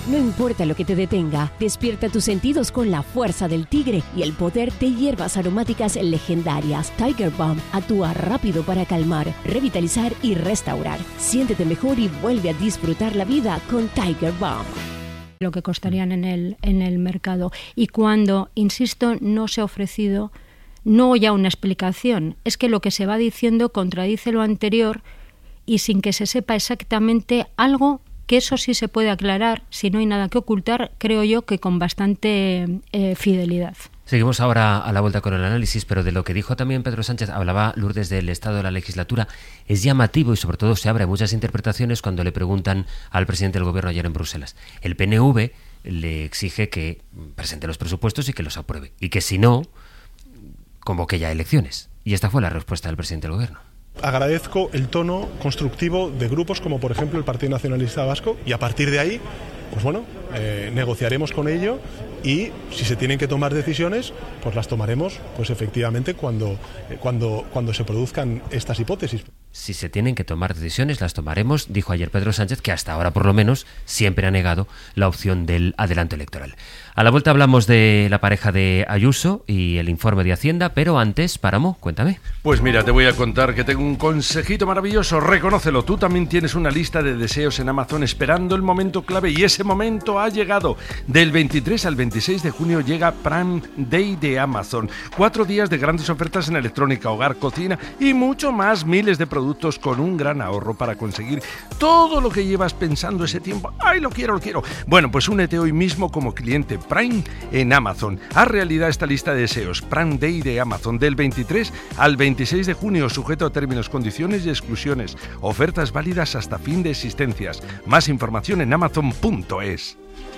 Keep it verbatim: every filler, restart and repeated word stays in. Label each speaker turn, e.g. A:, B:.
A: No importa lo que te detenga, despierta tus sentidos con la fuerza del tigre y el poder de hierbas aromáticas legendarias. Tiger Balm actúa rápido para calmar, revitalizar y restaurar. Siéntete mejor y vuelve a disfrutar la vida con Tiger Balm.
B: Lo que costarían en el, en el mercado. Y cuando, insisto, no se ha ofrecido no ya una explicación, es que lo que se va diciendo contradice lo anterior y sin que se sepa exactamente algo, que eso sí se puede aclarar, si no hay nada que ocultar, creo yo que con bastante eh, fidelidad.
C: Seguimos ahora a la vuelta con el análisis, pero de lo que dijo también Pedro Sánchez, hablaba Lourdes del estado de la legislatura, es llamativo y sobre todo se abre a muchas interpretaciones cuando le preguntan al presidente del gobierno ayer en Bruselas. El P N V le exige que presente los presupuestos y que los apruebe, y que si no, convoque ya elecciones. Y esta fue la respuesta del presidente del gobierno.
D: Agradezco el tono constructivo de grupos como por ejemplo el Partido Nacionalista Vasco y a partir de ahí, pues bueno, eh, negociaremos con ello y si se tienen que tomar decisiones, pues las tomaremos pues efectivamente cuando, eh, cuando, cuando se produzcan estas hipótesis.
C: Si se tienen que tomar decisiones, las tomaremos, dijo ayer Pedro Sánchez, que hasta ahora por lo menos siempre ha negado la opción del adelanto electoral. A la vuelta hablamos de la pareja de Ayuso y el informe de Hacienda, pero antes, Páramo, cuéntame.
E: Pues mira, te voy a contar que tengo un consejito maravilloso, reconócelo, tú también tienes una lista de deseos en Amazon esperando el momento clave y ese momento ha llegado. Del veintitrés al veintiséis de junio llega Prime Day de Amazon. Cuatro días de grandes ofertas en electrónica, hogar, cocina y mucho más, miles de productos con un gran ahorro para conseguir todo lo que llevas pensando ese tiempo. ¡Ay, lo quiero, lo quiero! Bueno, pues únete hoy mismo como cliente Prime en Amazon. Haz realidad esta lista de deseos. Prime Day de Amazon del veintitrés al veintiséis de junio, sujeto a términos, condiciones y exclusiones. Ofertas válidas hasta fin de existencias. Más información en amazon punto es.